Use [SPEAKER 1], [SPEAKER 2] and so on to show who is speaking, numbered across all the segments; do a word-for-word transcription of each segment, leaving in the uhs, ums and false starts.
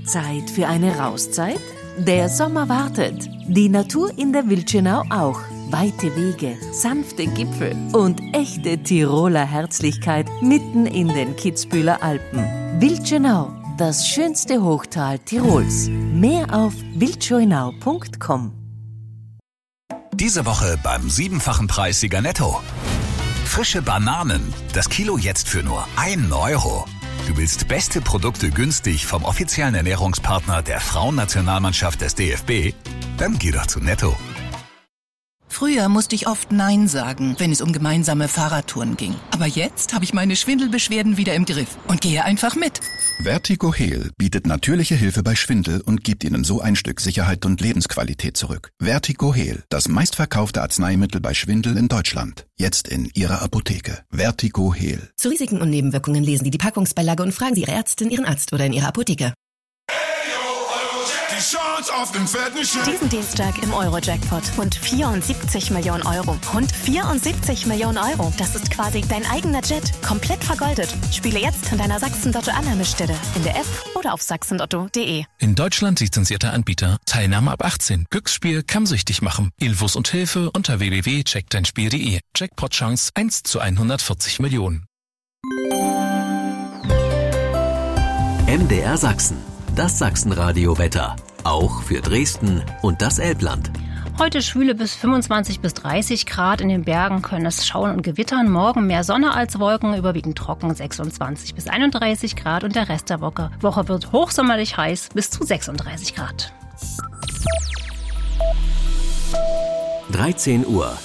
[SPEAKER 1] Zeit für eine Rauszeit? Der Sommer wartet. Die Natur in der Wildschönau auch. Weite Wege, sanfte Gipfel und echte Tiroler Herzlichkeit mitten in den Kitzbüheler Alpen. Wildschönau, das schönste Hochtal Tirols. Mehr auf wildschönau punkt com.
[SPEAKER 2] Diese Woche beim siebenfachen Preissieger Netto. Frische Bananen, das Kilo jetzt für nur ein Euro. Du willst beste Produkte günstig vom offiziellen Ernährungspartner der Frauennationalmannschaft des D F B? Dann geh doch zu Netto.
[SPEAKER 3] Früher musste ich oft Nein sagen, wenn es um gemeinsame Fahrradtouren ging. Aber jetzt habe ich meine Schwindelbeschwerden wieder im Griff und gehe einfach mit.
[SPEAKER 4] Vertigo Heal bietet natürliche Hilfe bei Schwindel und gibt Ihnen so ein Stück Sicherheit und Lebensqualität zurück. Vertigo Heal, das meistverkaufte Arzneimittel bei Schwindel in Deutschland. Jetzt in Ihrer Apotheke. Vertigo Heal.
[SPEAKER 5] Zu Risiken und Nebenwirkungen lesen Sie die Packungsbeilage und fragen Sie Ihre Ärztin, Ihren Arzt oder in Ihrer Apotheke.
[SPEAKER 6] Diesen Dienstag im Euro-Jackpot. Rund vierundsiebzig Millionen Euro. Rund vierundsiebzig Millionen Euro. Das ist quasi dein eigener Jet. Komplett vergoldet. Spiele jetzt an deiner Sachsen-Lotto-Annahmestelle. In der App oder auf sachsen lotto punkt de.
[SPEAKER 7] In Deutschland lizenzierter Anbieter. Teilnahme ab achtzehn. Glücksspiel kann süchtig machen. Infos und Hilfe unter w w w punkt check dein spiel punkt de. Jackpot-Chance eins zu hundertvierzig Millionen.
[SPEAKER 8] M D R Sachsen. Das Sachsenradio-Wetter. Auch für Dresden und das Elbland.
[SPEAKER 9] Heute schwüle bis fünfundzwanzig bis dreißig Grad. In den Bergen können es schauen und gewittern. Morgen mehr Sonne als Wolken, überwiegend trocken sechsundzwanzig bis einunddreißig Grad. Und der Rest der Woche, Woche wird hochsommerlich heiß bis zu sechsunddreißig Grad.
[SPEAKER 8] dreizehn Uhr.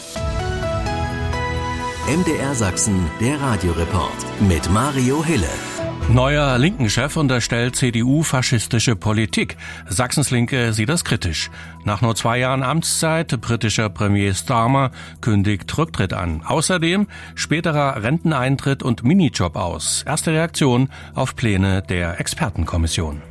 [SPEAKER 8] M D R Sachsen, der Radioreport mit Mario Hille.
[SPEAKER 10] Neuer Linken-Chef unterstellt C D U faschistische Politik. Sachsens Linke sieht das kritisch. Nach nur zwei Jahren Amtszeit, britischer Premier Starmer kündigt Rücktritt an. Außerdem späterer Renteneintritt und Minijob aus. Erste Reaktion auf Pläne der Expertenkommission.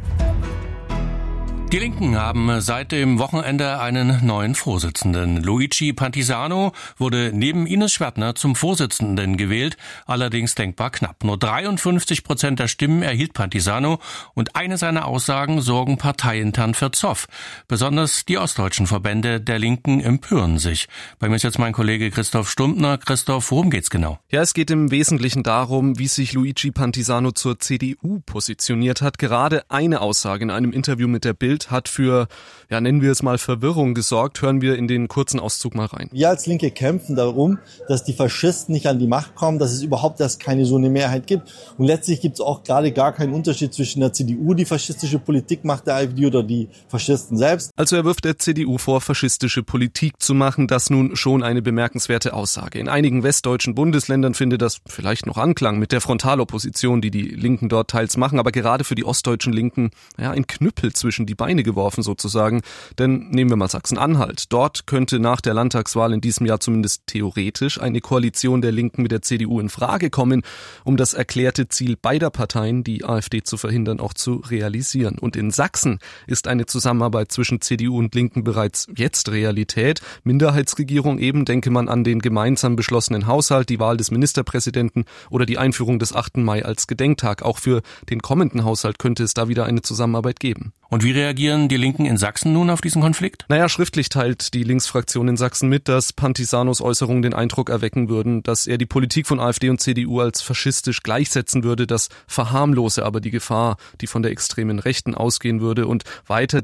[SPEAKER 10] Die Linken haben seit dem Wochenende einen neuen Vorsitzenden. Luigi Pantisano wurde neben Ines Schwertner zum Vorsitzenden gewählt, allerdings denkbar knapp. Nur dreiundfünfzig Prozent der Stimmen erhielt Pantisano und eine seiner Aussagen sorgen parteiintern für Zoff. Besonders die ostdeutschen Verbände der Linken empören sich. Bei mir ist jetzt mein Kollege Christoph Stumptner. Christoph, worum geht's genau?
[SPEAKER 11] Ja, es geht im Wesentlichen darum, wie sich Luigi Pantisano zur C D U positioniert hat. Gerade eine Aussage in einem Interview mit der Bild hat für, ja, nennen wir es mal Verwirrung gesorgt. Hören wir in den kurzen Auszug mal rein.
[SPEAKER 12] Wir als Linke kämpfen darum, dass die Faschisten nicht an die Macht kommen, dass es überhaupt erst keine so eine Mehrheit gibt. Und letztlich gibt es auch gerade gar keinen Unterschied zwischen der C D U, die faschistische Politik macht, der AfD oder die Faschisten selbst.
[SPEAKER 11] Also er wirft der C D U vor, faschistische Politik zu machen. Das nun schon eine bemerkenswerte Aussage. In einigen westdeutschen Bundesländern findet das vielleicht noch Anklang mit der Frontalopposition, die die Linken dort teils machen. Aber gerade für die ostdeutschen Linken, ja, ein Knüppel zwischen die Beine geworfen sozusagen. Denn nehmen wir mal Sachsen-Anhalt. Dort könnte nach der Landtagswahl in diesem Jahr zumindest theoretisch eine Koalition der Linken mit der C D U in Frage kommen, um das erklärte Ziel beider Parteien, die AfD zu verhindern, auch zu realisieren. Und in Sachsen ist eine Zusammenarbeit zwischen C D U und Linken bereits jetzt Realität. Minderheitsregierung eben, denke man an den gemeinsam beschlossenen Haushalt, die Wahl des Ministerpräsidenten oder die Einführung des achten Mai als Gedenktag. Auch für den kommenden Haushalt könnte es da wieder eine Zusammenarbeit geben.
[SPEAKER 10] Und wie reagieren die Linken in Sachsen nun auf diesen Konflikt?
[SPEAKER 11] Naja, schriftlich teilt die Linksfraktion in Sachsen mit, dass Pantisanos Äußerungen den Eindruck erwecken würden, dass er die Politik von AfD und C D U als faschistisch gleichsetzen würde. Das verharmlose aber die Gefahr, die von der extremen Rechten ausgehen würde. Und weiter